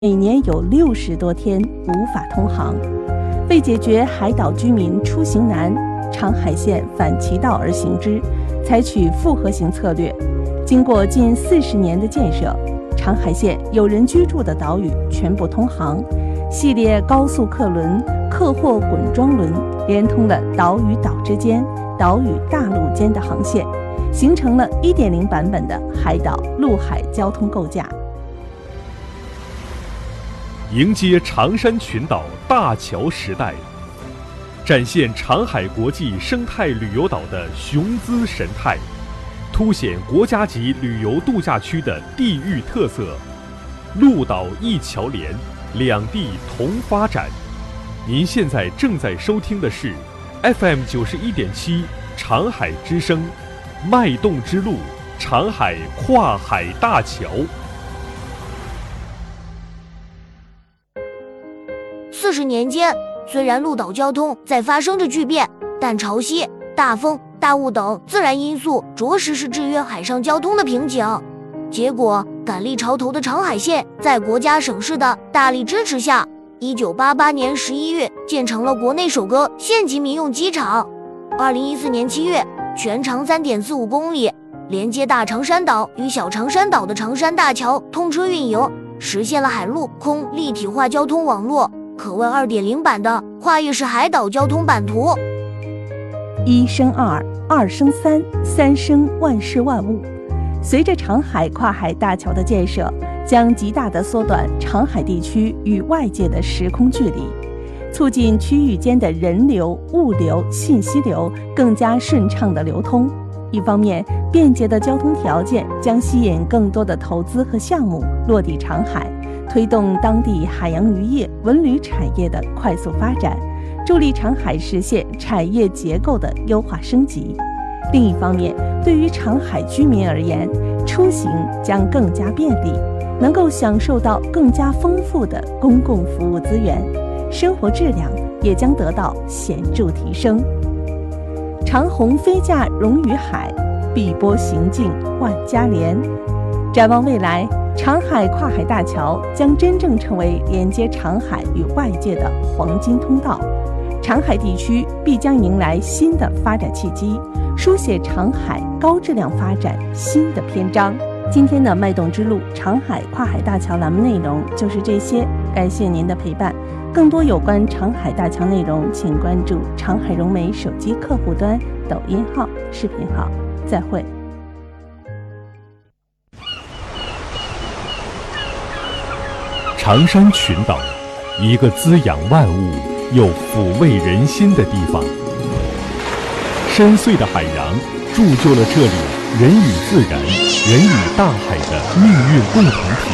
每年有60多天无法通航。为解决海岛居民出行难，长海线反其道而行之，采取复合型策略。经过近40年的建设，长海线有人居住的岛屿全部通航，系列高速客轮、客货滚装轮连通了岛与岛之间、岛与大陆间的航线，形成了1.0版本的海岛陆海交通构架。 迎接长山群岛大桥时代，展现长海国际生态旅游岛的雄姿神态，凸显国家级旅游度假区的地域特色，陆岛一桥连，两地同发展。您现在正在收听的是 FM 91.7长海之声，脉动之路，长海跨海大桥。 40年间，虽然陆岛交通在发生着巨变，但潮汐、大风、大雾等自然因素着实是制约海上交通的瓶颈。结果，赶力潮头的长海线在国家省市的大力支持下，1988年11月建成了国内首个县级民用机场。2014年7月，全长3.45公里，连接大长山岛与小长山岛的长山大桥通车运营，实现了海陆空立体化交通网络。可谓2.0版的跨越式海岛交通版图。 1生2， 2生3， 3生万事万物。随着长海跨海大桥的建设，将极大地缩短长海地区与外界的时空距离，促进区域间的人流、物流、信息流更加顺畅的流通。一方面，便捷的交通条件将吸引更多的投资和项目落地长海，推动当地海洋渔业、文旅产业的快速发展，助力长海实现产业结构的优化升级。另一方面，对于长海居民而言，出行将更加便利，能够享受到更加丰富的公共服务资源，生活质量也将得到显著提升。长虹飞架融于海，碧波行径万家连。展望未来，长海跨海大桥将真正成为连接长海与外界的黄金通道，长海地区必将迎来新的发展契机，书写长海高质量发展新的篇章。今天的脉动之路长海跨海大桥栏目内容就是这些，感谢您的陪伴。更多有关长海大桥内容，请关注长海融媒手机客户端、抖音号、视频号。再会。 长山群岛，一个滋养万物又抚慰人心的地方。深邃的海洋铸就了这里人与自然、人与大海的命运共同体。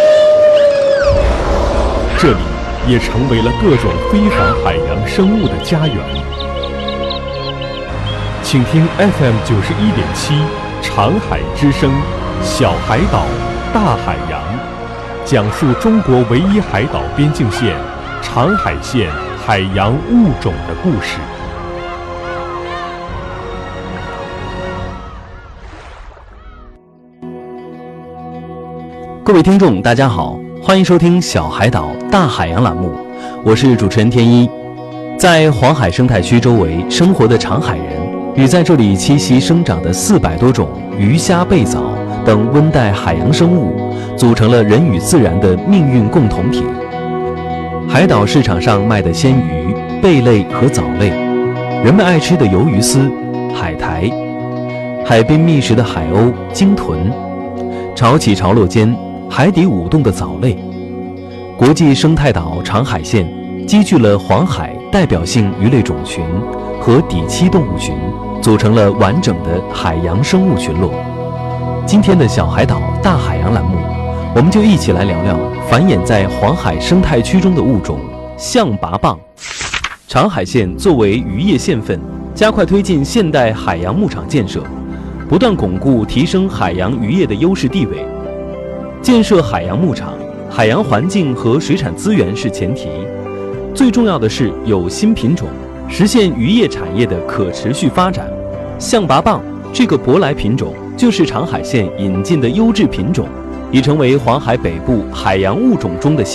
这里也成为了各种非凡海洋生物的家园。请听 FM 91.7长海之声，小海岛，大海洋，讲述中国唯一海岛边境线长海线海洋物种的故事。 各位听众大家好，欢迎收听小海岛大海洋栏目，我是主持人天一。在黄海生态区周围生活的长海人与在这里栖息生长的400多种鱼虾贝藻等温带海洋生物组成了人与自然的命运共同体。海岛市场上卖的鲜鱼、贝类和藻类，人们爱吃的鱿鱼丝、海苔，海边觅食的海鸥、鲸豚，潮起潮落间海底舞动的藻类。国际生态岛长海线积聚了黄海代表性鱼类种群和底栖动物群，组成了完整的海洋生物群落。今天的小海岛大海洋栏目，我们就一起来聊聊繁衍在黄海生态区中的物种象拔蚌。长海线作为渔业县份，加快推进现代海洋牧场建设，不断巩固提升海洋渔业的优势地位。建设海洋牧场，海洋环境和水产资源是前提，最重要的是有新品种，实现渔业产业的可持续发展。象拔蚌这个舶来品种就是长海县引进的优质品种， 已成为黄海北部海洋物种中的